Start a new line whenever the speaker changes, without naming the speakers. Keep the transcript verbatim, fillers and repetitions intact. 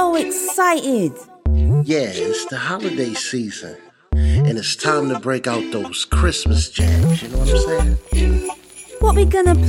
so excited.
Yeah, it's the holiday season. And it's time to break out those Christmas jams, you know what I'm saying?
What we gonna